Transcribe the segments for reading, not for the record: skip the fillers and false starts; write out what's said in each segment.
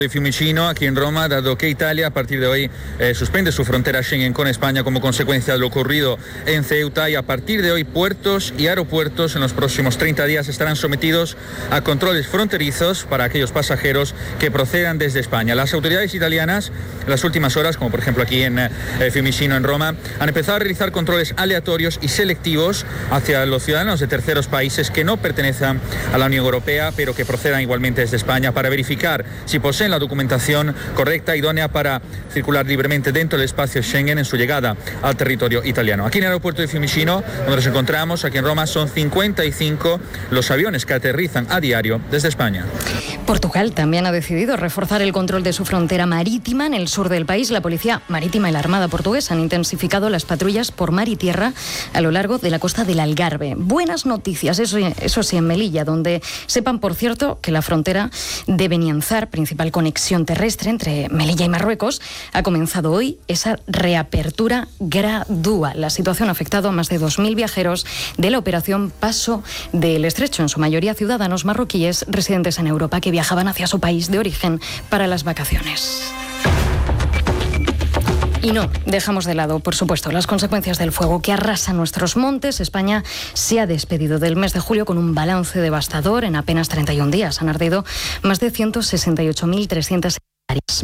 de Fiumicino, aquí en Roma, dado que Italia a partir de hoy suspende su frontera Schengen con España como consecuencia de lo ocurrido en Ceuta, y a partir de hoy puertos y aeropuertos en los próximos 30 días estarán sometidos a controles fronterizos para aquellos pasajeros que procedan desde España. Las autoridades italianas en las últimas horas, como por ejemplo aquí en Fiumicino, en Roma, han empezado a realizar controles aleatorios y selectivos hacia los ciudadanos de terceros países que no pertenecen a la Unión Europea, pero que procedan igualmente desde España, para verificar si poseen la documentación correcta, idónea para circular libremente dentro del espacio Schengen en su llegada al territorio italiano. Aquí en el aeropuerto de Fiumicino, donde nos encontramos, aquí en Roma, son 55 los aviones que aterrizan a diario desde España. Portugal también ha decidido reforzar el control de su frontera marítima en el sur del país. La Policía Marítima y la Armada Portuguesa han intensificado las patrullas por mar y tierra a lo largo de la costa del Algarve. Buenas noticias, eso sí, en Melilla, donde sepan, por cierto, que la frontera de Benianzar, principal conexión terrestre entre Melilla y Marruecos, ha comenzado hoy esa reapertura gradual. La situación ha afectado a más de 2.000 viajeros de la operación Paso del Estrecho, en su mayoría ciudadanos marroquíes residentes en Europa que viajaban hacia su país de origen para las vacaciones. Y no dejamos de lado, por supuesto, las consecuencias del fuego que arrasa nuestros montes. España se ha despedido del mes de julio con un balance devastador. En apenas 31 días han ardido más de 168.300 hectáreas,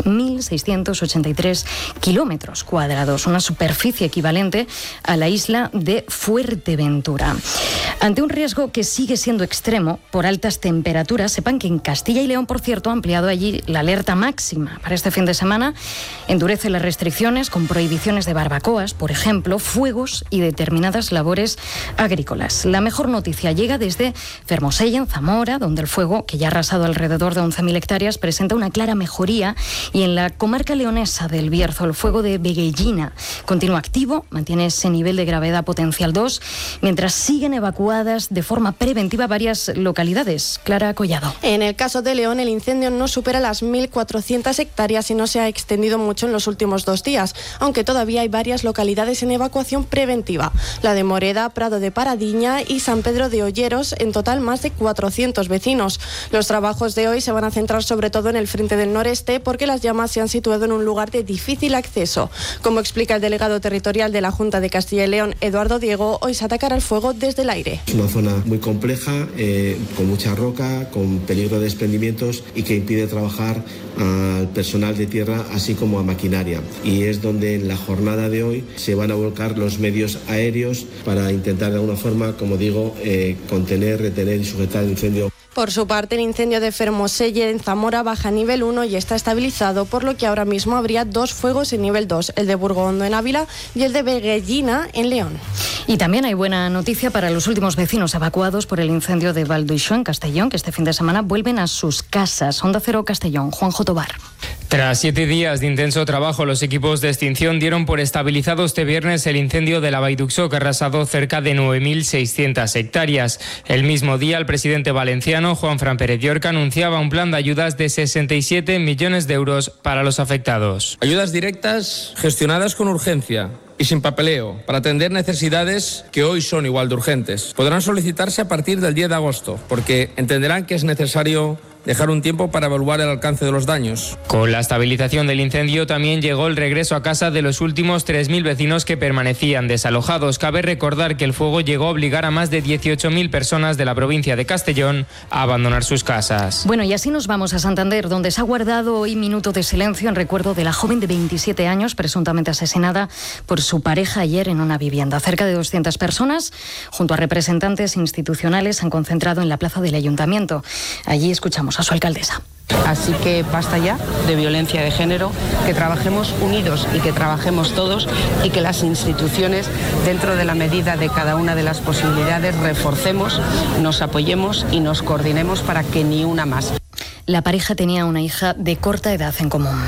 1.683 kilómetros cuadrados, una superficie equivalente a la isla de Fuerteventura. Ante un riesgo que sigue siendo extremo por altas temperaturas, sepan que en Castilla y León, por cierto, ha ampliado allí la alerta máxima para este fin de semana. Endurece las restricciones con prohibiciones de barbacoas, por ejemplo, fuegos y determinadas labores agrícolas. La mejor noticia llega desde Fermosella, en Zamora, donde el fuego, que ya ha arrasado alrededor de 11.000 hectáreas, presenta una clara mejoría, y en la comarca leonesa del Bierzo, el fuego de Veguellina continúa activo, mantiene ese nivel de gravedad potencial 2, mientras siguen evacuadas de forma preventiva varias localidades. Clara Collado. En el caso de León, el incendio no supera las 1.400 hectáreas y no se ha extendido mucho en los últimos 2 días, aunque todavía hay varias localidades en evacuación preventiva. La de Moreda, Prado de Paradiña y San Pedro de Olleros, en total más de 400 vecinos. Los trabajos de hoy se van a centrar sobre todo en el frente del noreste, porque las llamas se han situado en un lugar de difícil acceso. Como explica el delegado territorial de la Junta de Castilla y León, Eduardo Diego, hoy se atacará el fuego desde el aire. Es una zona muy compleja, con mucha roca, con peligro de desprendimientos y que impide trabajar al personal de tierra así como a maquinaria. Y es donde en la jornada de hoy se van a volcar los medios aéreos para intentar de alguna forma, como digo, contener, retener y sujetar el incendio. Por su parte, el incendio de Fermoselle en Zamora baja a nivel 1 y está estabilizado, por lo que ahora mismo habría 2 fuegos en nivel 2, el de Burgondo en Ávila y el de Veguellina en León. Y también hay buena noticia para los últimos vecinos evacuados por el incendio de Valduixó en Castellón, que este fin de semana vuelven a sus casas. Onda Cero Castellón, Juanjo Tobar. Tras 7 días de intenso trabajo, los equipos de extinción dieron por estabilizado este viernes el incendio de la Valduixó, que ha arrasado cerca de 9.600 hectáreas. El mismo día, el presidente valenciano, Juanfran Pérez Llorca, anunciaba un plan de ayudas de 67 millones de euros para los afectados. Ayudas directas gestionadas con urgencia y sin papeleo, para atender necesidades que hoy son igual de urgentes. Podrán solicitarse a partir del 10 de agosto, porque entenderán que es necesario dejar un tiempo para evaluar el alcance de los daños. Con la estabilización del incendio también llegó el regreso a casa de los últimos 3.000 vecinos que permanecían desalojados. Cabe recordar que el fuego llegó a obligar a más de 18.000 personas de la provincia de Castellón a abandonar sus casas. Bueno, y así nos vamos a Santander, donde se ha guardado hoy minuto de silencio en recuerdo de la joven de 27 años presuntamente asesinada por su pareja ayer en una vivienda. Cerca de 200 personas, junto a representantes institucionales, se han concentrado en la plaza del Ayuntamiento. Allí escuchamos a su alcaldesa. Así que basta ya de violencia de género, que trabajemos unidos y que trabajemos todos, y que las instituciones, dentro de la medida de cada una de las posibilidades, reforcemos, nos apoyemos y nos coordinemos para que ni una más. La pareja tenía una hija de corta edad en común.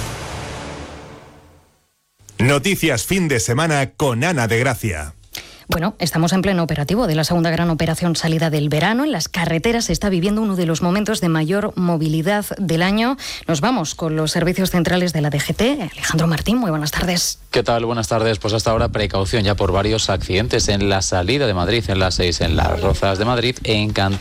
Noticias fin de semana con Ana de Gracia. Bueno, estamos en pleno operativo de la segunda gran operación salida del verano. En las carreteras se está viviendo uno de los momentos de mayor movilidad del año. Nos vamos con los servicios centrales de la DGT. Alejandro Martín, muy buenas tardes. ¿Qué tal? Buenas tardes. Pues hasta ahora precaución ya por varios accidentes en la salida de Madrid, en la 6, en Las Rozas de Madrid, en